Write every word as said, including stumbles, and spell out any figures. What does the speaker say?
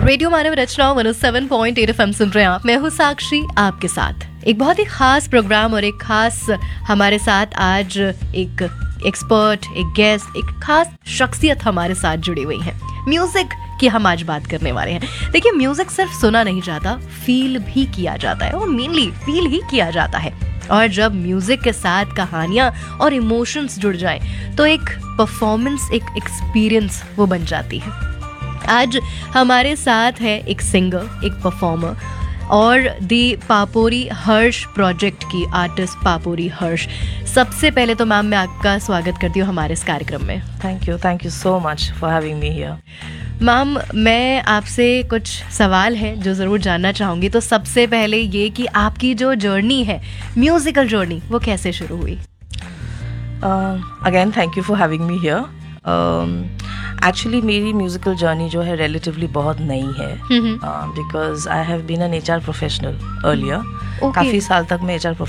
Radio मानव रचना one O seven point eight FM सुन रहे हैं आप। मैं हूँ साक्षी आपके साथ। एक बहुत ही खास प्रोग्राम और एक खास हमारे साथ आज एक एक्सपर्ट, एक गेस्ट, एक खास शख्सियत हमारे साथ जुड़ी हुई है। म्यूजिक की हम आज बात करने वाले हैं। देखिए, म्यूजिक सिर्फ सुना नहीं जाता, फील भी किया जाता है और मेनली फील ही किया जाता है। और जब म्यूजिक के साथ कहानियां और इमोशंस जुड़ जाएं तो एक परफॉर्मेंस, एक एक्सपीरियंस वो बन जाती है। आज हमारे साथ है एक सिंगर, एक परफॉर्मर और दी पापोरी हर्ष प्रोजेक्ट की आर्टिस्ट पापोरी हर्ष। सबसे पहले तो मैम मैं आपका स्वागत करती हूँ हमारे इस कार्यक्रम में। Thank you thank you so much for having me here. Ma'am, मैं आपसे कुछ सवाल हैं जो ज़रूर जानना चाहूँगी। तो सबसे पहले ये कि आपकी जो जर्नी है, म्यूज़िकल जर्नी, वो कैसे शुरू हुई? Again thank you for having me here. Actually मेरी म्यूज़िकल जर्नी जो है रिलेटिवली बहुत नई है, because I have been an H R professional earlier. काफ़ी साल तक मैं एच आर